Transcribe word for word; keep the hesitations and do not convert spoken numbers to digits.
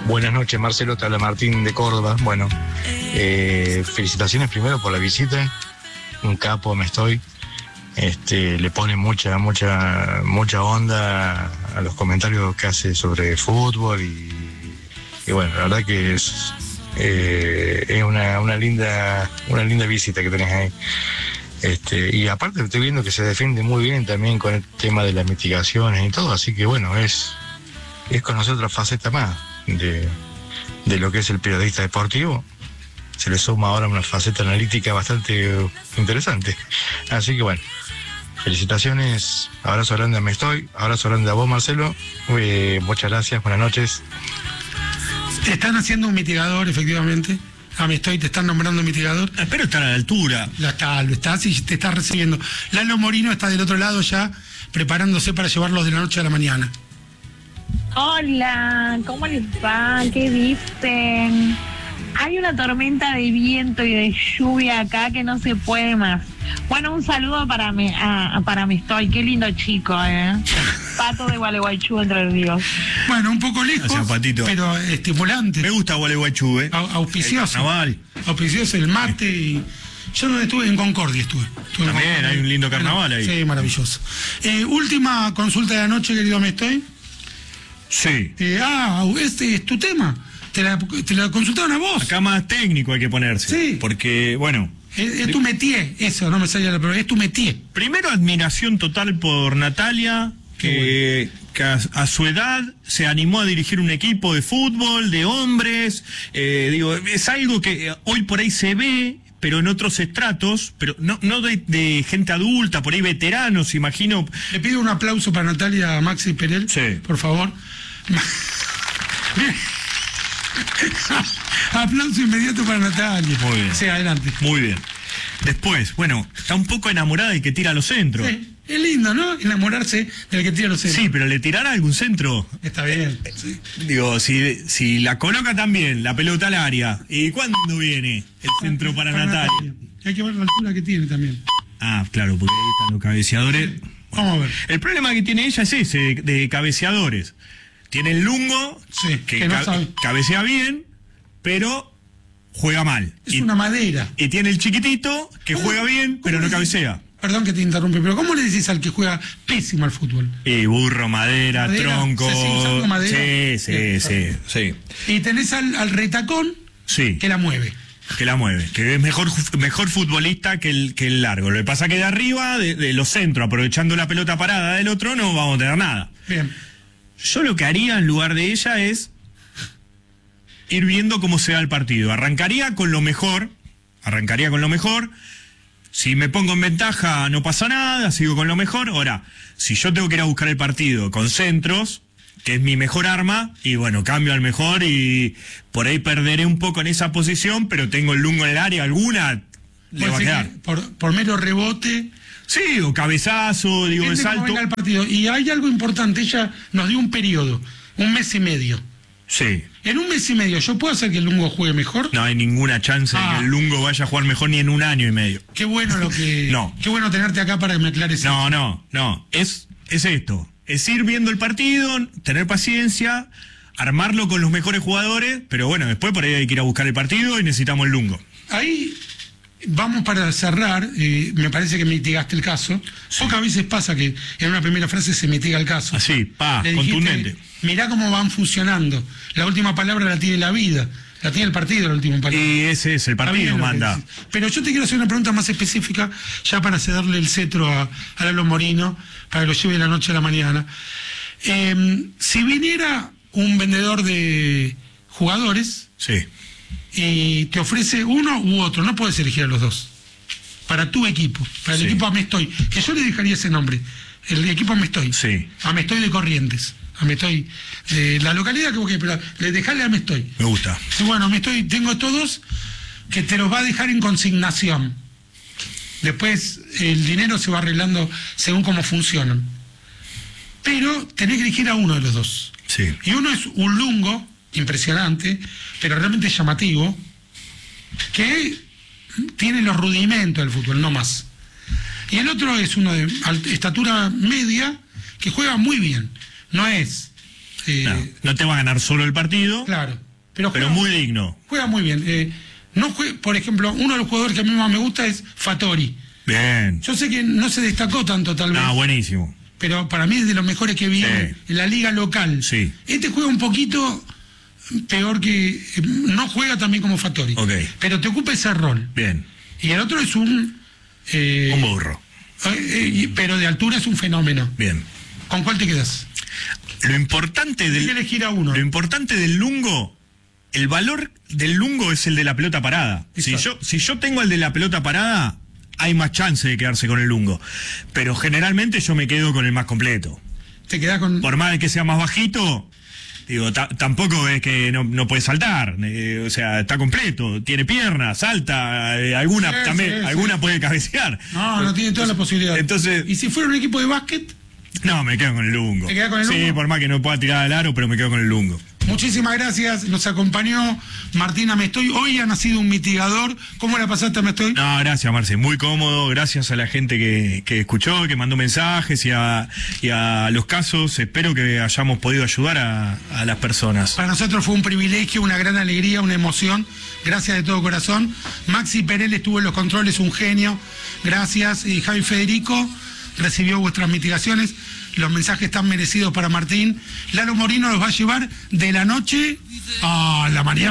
Buenas noches, Marcelo, te habla Martín de Córdoba. Bueno, eh, felicitaciones primero por la visita. Un capo me estoy. Este, le pone mucha, mucha, mucha onda a los comentarios que hace sobre fútbol y, y bueno, la verdad que es, eh, es una, una linda, una linda visita que tenés ahí. Este, y aparte estoy viendo que se defiende muy bien también con el tema de las mitigaciones y todo, así que bueno, es, es conocer otra faceta más de, de lo que es el periodista deportivo. Se le suma ahora una faceta analítica bastante interesante. Así que bueno, felicitaciones, abrazo grande a Me Estoy, abrazo grande a vos, Marcelo. Eh, muchas gracias, buenas noches. Están haciendo un mitigador, efectivamente. A Me Estoy, te están nombrando mitigador. Espero estar a la altura. Lo está, lo estás y te estás recibiendo. Lalo Morino está del otro lado ya, preparándose para llevarlos de la noche a la mañana. Hola, ¿cómo les va? ¿Qué dicen? Hay una tormenta de viento y de lluvia acá que no se puede más. Bueno, un saludo para me, a, para Me Estoy. Qué lindo chico, ¿eh? Pato de Gualeguaychú, Entre Ríos. Bueno, un poco lejos, Gracias, Patito. Pero estimulante. Me gusta Gualeguaychú, ¿eh? A, auspicioso. El carnaval. Auspicioso el mate y... Yo no estuve en Concordia, estuve. estuve También en Concordia. hay un lindo carnaval ahí. Sí, maravilloso. Eh, última consulta de la noche, querido Me Estoy. Sí. Eh, ah, este es tu tema. Te la, te la consultaron a vos. Acá más técnico hay que ponerse. Sí. Porque, bueno... Es, es tu métier, eso, no me sale la palabra, es tu métier. Primero, admiración total por Natalia, que, que a, a su edad se animó a dirigir un equipo de fútbol, de hombres. Eh, digo, es algo que hoy por ahí se ve, pero en otros estratos, pero no, no de, de gente adulta, por ahí veteranos, imagino. Le pido un aplauso para Natalia Maxi Perel, sí, por favor. Aplauso inmediato para Natalia. Muy bien. Sí, adelante. Muy bien. Después, bueno, está un poco enamorada del que tira los centros. Sí, es lindo, ¿no? Enamorarse del que tira los centros. Sí, pero ¿le tirará algún centro? Está bien. Sí. Digo, si, si la coloca también, la pelota al área, ¿y cuándo viene el centro para, para Natalia? Natalia? Hay que ver la altura que tiene también. Ah, claro, porque ahí están los cabeceadores. Sí. Vamos a ver. El problema que tiene ella es ese, de, de cabeceadores. Tiene el Lungo, sí, que, que no ca cabecea bien, pero juega mal. Es y, una madera. Y tiene el chiquitito, que juega bien, pero no cabecea. Perdón que te interrumpe, pero ¿cómo le decís al que juega pésimo al fútbol? Y burro, madera, madera tronco. ¿Se sigue usando madera? Sí, sí, bien, sí, sí. Y tenés al, al retacón, sí, que la mueve. Que la mueve, que es mejor, mejor futbolista que el, que el largo. Lo que pasa que de arriba, de, de los centros, aprovechando la pelota parada del otro, no vamos a tener nada. Bien. Yo lo que haría en lugar de ella es ir viendo cómo se da el partido. Arrancaría con lo mejor, arrancaría con lo mejor. Si me pongo en ventaja no pasa nada, sigo con lo mejor. Ahora, si yo tengo que ir a buscar el partido con centros, que es mi mejor arma, y bueno, cambio al mejor y por ahí perderé un poco en esa posición, pero tengo el Lungo en el área, alguna le va a quedar. Por, por mero rebote... Sí, o cabezazo, digo, de salto. El partido. Y hay algo importante, ella nos dio un periodo, un mes y medio. Sí. En un mes y medio, ¿yo puedo hacer que el Lungo juegue mejor? No hay ninguna chance ah. de que el Lungo vaya a jugar mejor ni en un año y medio. Qué bueno lo que... no. Qué bueno tenerte acá para que me aclares. No, eso. no, no. Es, es esto. Es ir viendo el partido, tener paciencia, armarlo con los mejores jugadores, pero bueno, después por ahí hay que ir a buscar el partido y necesitamos el Lungo. Ahí... Vamos para cerrar, eh, me parece que mitigaste el caso. Sí. Pocas veces pasa que en una primera frase se mitiga el caso. Así, pa, Le contundente. Dijiste, mirá cómo van funcionando. La última palabra la tiene la vida, la tiene el partido la última palabra. Y ese es el partido, manda. Pero yo te quiero hacer una pregunta más específica, ya para cederle el cetro a, a Lalo Morino, para que lo lleve de la noche a la mañana. Eh, si viniera un vendedor de jugadores... Sí. Y te ofrece uno u otro, no puedes elegir a los dos. Para tu equipo, para el sí. equipo Me Estoy, que yo le dejaría ese nombre, el equipo Me Estoy. Sí. Me Estoy de Corrientes, Me Estoy de la localidad que vos querés, pero le dejale a Me Estoy. Me gusta. Sí, bueno, Me Estoy, tengo todos que te los va a dejar en consignación. Después el dinero se va arreglando según cómo funcionan. Pero tenés que elegir a uno de los dos. Sí. Y uno es un Lungo impresionante, pero realmente llamativo, que tiene los rudimentos del fútbol, no más. Y el otro es uno de estatura media, que juega muy bien. No es Eh, No, no te va a ganar solo el partido, Claro. Pero, pero juega, muy digno. juega muy bien. Eh, no jue- por ejemplo, uno de los jugadores que a mí más me gusta es Fattori. Bien. Yo sé que no se destacó tanto tal vez, Ah, buenísimo. pero para mí es de los mejores que vi Sí. en, en la liga local. Sí. Este juega un poquito peor que... eh, no juega también como Fattori. Ok. Pero te ocupa ese rol. Bien. Y el otro es un... eh, Un burro. eh, eh, y- pero de altura es un fenómeno. Bien. ¿Con cuál te quedas? Lo importante Hay que del, elegir a uno. lo importante del lungo, el valor del lungo es el de la pelota parada. Si Exacto. yo, si yo tengo el de la pelota parada, hay más chance de quedarse con el lungo. Pero generalmente yo me quedo con el más completo. Te quedas con... Por más de que sea más bajito, digo, ta- tampoco es que no, no puede saltar. eh, o sea, está completo, tiene piernas, salta, eh, alguna Sí, también, sí, sí. alguna puede cabecear. No, no tiene toda la posibilidad. Entonces- ¿Y si fuera un equipo de básquet? No, me quedo con el lungo. ¿Te quedas con el Sí, lungo? por más que no pueda tirar al aro, pero me quedo con el lungo. Muchísimas gracias. Nos acompañó Martín Amestoy. Hoy ha nacido un mitigador. ¿Cómo la pasaste, Amestoy? No, gracias, Marce. Muy cómodo. Gracias a la gente que, que escuchó, que mandó mensajes y a, y a los casos. Espero que hayamos podido ayudar a, a las personas. Para nosotros fue un privilegio, una gran alegría, una emoción. Gracias de todo corazón. Maxi Perel estuvo en los controles, un genio. Gracias. Y Javi Federico recibió vuestras mitigaciones. Los mensajes están merecidos para Martín. Lalo Morino los va a llevar de la noche a la mañana.